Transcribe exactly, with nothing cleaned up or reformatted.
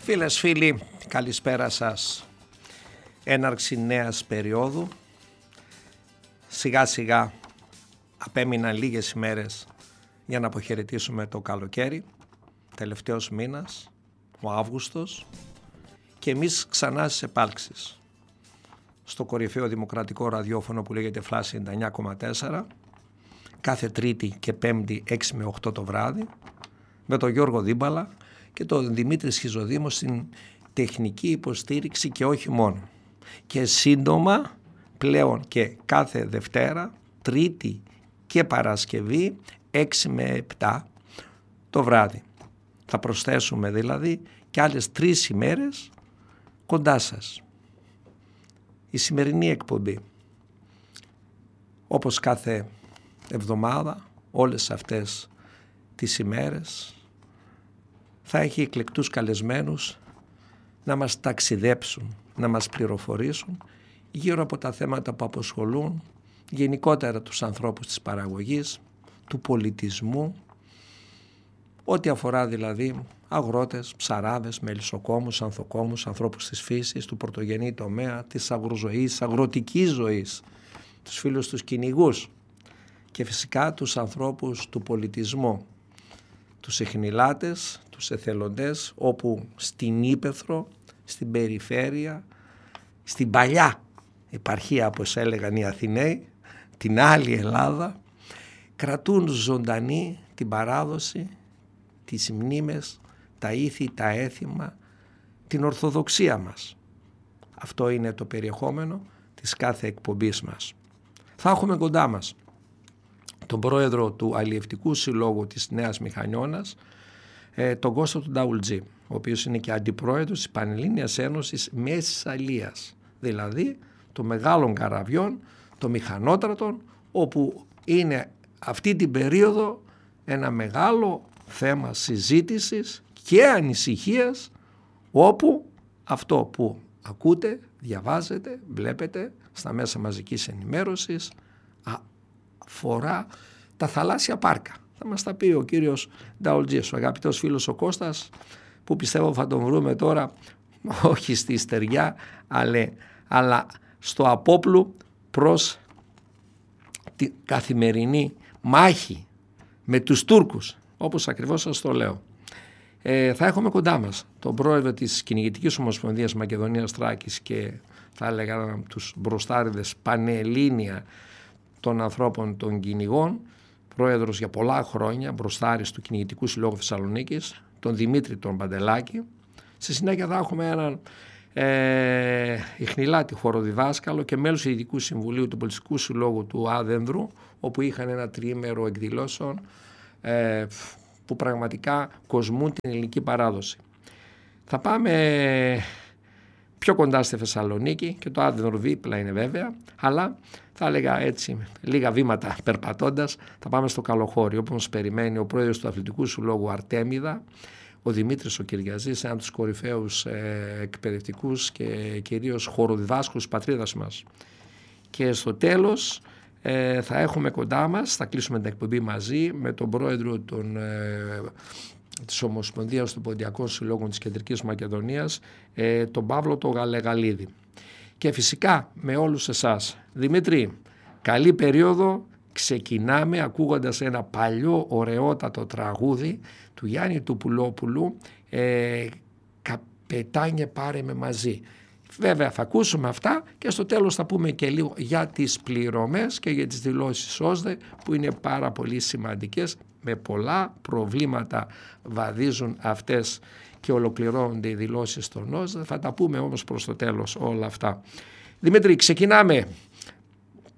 Φίλες, φίλοι, καλησπέρα σας. Έναρξη νέας περίοδου. Σιγά σιγά απέμειναν λίγες ημέρες για να αποχαιρετήσουμε το καλοκαίρι. Τελευταίος μήνας, ο Αύγουστος, και εμείς ξανά στις επάλξεις. Στο κορυφαίο δημοκρατικό ραδιόφωνο που λέγεται Flash ενενήντα εννιά κόμμα τέσσερα, κάθε Τρίτη και Πέμπτη έξι με οκτώ το βράδυ, με τον Γιώργο Δίμπαλα και τον Δημήτρη Σχιζοδήμο στην τεχνική υποστήριξη και όχι μόνο. Και σύντομα πλέον και κάθε Δευτέρα, Τρίτη και Παρασκευή έξι με επτά το βράδυ. Θα προσθέσουμε δηλαδή και άλλες τρεις ημέρες κοντά σας. Η σημερινή εκπομπή, όπως κάθε εβδομάδα, όλες αυτές τις ημέρες, θα έχει εκλεκτούς καλεσμένους να μας ταξιδέψουν, να μας πληροφορήσουν γύρω από τα θέματα που απασχολούν γενικότερα τους ανθρώπους της παραγωγής, του πολιτισμού, ό,τι αφορά δηλαδή αγρότες, ψαράδες, μελισσοκόμους, ανθοκόμους, ανθρώπους της φύσης, του πρωτογενή τομέα, της αγροζωής, αγροτικής ζωής, τους φίλους τους κυνηγούς και φυσικά τους ανθρώπους του πολιτισμού, τους εχνηλάτες, τους εθελοντές, όπου στην Ύπαιθρο, στην περιφέρεια, στην παλιά επαρχία όπως έλεγαν οι Αθηναίοι, την άλλη Ελλάδα, κρατούν ζωντανή την παράδοση, τις μνήμες, τα ήθη, τα έθιμα, την ορθοδοξία μας. Αυτό είναι το περιεχόμενο της κάθε εκπομπής μας. Θα έχουμε κοντά μας τον πρόεδρο του Αλλιευτικού Συλλόγου της Νέας Μηχανιώνας, τον Κώστα του Νταουλτζή, ο οποίος είναι και αντιπρόεδρος της Πανελλήνιας Ένωσης Μέσης Αλίας, δηλαδή των μεγάλων καραβιών, των μηχανότρατων, όπου είναι αυτή την περίοδο ένα μεγάλο θέμα συζήτησης και ανησυχίας, όπου αυτό που ακούτε, διαβάζετε, βλέπετε στα μέσα μαζικής ενημέρωσης αφορά τα θαλάσσια πάρκα. Θα μας τα πει ο κύριος Νταουλτζής, ο αγαπητός φίλος ο Κώστας, που πιστεύω θα τον βρούμε τώρα όχι στη Στεριά, αλλά, αλλά στο Απόπλου προς την καθημερινή μάχη με τους Τούρκους, όπως ακριβώς σας το λέω. Ε, θα έχουμε κοντά μας τον πρόεδρο της Κυνηγητικής Ομοσπονδίας Μακεδονίας Θράκης και θα έλεγα τους μπροστάριδες πανελλήνια των ανθρώπων των κυνηγών, πρόεδρος για πολλά χρόνια, μπροστάρης του Κυνηγητικού Συλλόγου Θεσσαλονίκης, τον Δημήτρη τον Παντελάκη. Στη συνέχεια θα έχουμε έναν ε, ιχνηλάτη χοροδιδάσκαλο και μέλος του Ειδικού Συμβουλίου του Πολιτιστικού Συλλόγου του Άδενδρου, όπου είχαν ένα τριήμερο εκδηλώσεων ε, που πραγματικά κοσμούν την ελληνική παράδοση. Θα πάμε πιο κοντά στη Θεσσαλονίκη και το Άδενδρο δίπλα είναι βέβαια, αλλά θα έλεγα έτσι λίγα βήματα περπατώντας θα πάμε στο Καλοχώρι, όπου μας περιμένει ο πρόεδρος του Αθλητικού Συλλόγου Αρτέμιδα, ο Δημήτρης ο Κυριαζής, έναν από τους κορυφαίους ε, εκπαιδευτικούς και κυρίως χοροδιδάσκους της πατρίδας μας. Και στο τέλος ε, θα έχουμε κοντά μας, θα κλείσουμε την εκπομπή μαζί με τον πρόεδρο των, ε, της Ομοσπονδίας των Ποντιακών Συλλόγων της Κεντρικής Μακεδονίας, ε, τον Παύλο τον Γαλεγαλίδη. Και φυσικά με όλους εσάς. Δημήτρη, καλή περίοδο. Ξεκινάμε ακούγοντας ένα παλιό ωραιότατο τραγούδι του Γιάννη του Πουλόπουλου, ε, «Καπετάνιε πάρε με μαζί». Βέβαια θα ακούσουμε αυτά και στο τέλος θα πούμε και λίγο για τις πληρωμές και για τις δηλώσεις ΩΣΔΕ, που είναι πάρα πολύ σημαντικές. Με πολλά προβλήματα βαδίζουν αυτές και ολοκληρώνονται οι δηλώσεις των ΩΣΔΕ. Θα τα πούμε όμως προς το τέλος όλα αυτά. Δημήτρη, ξεκινάμε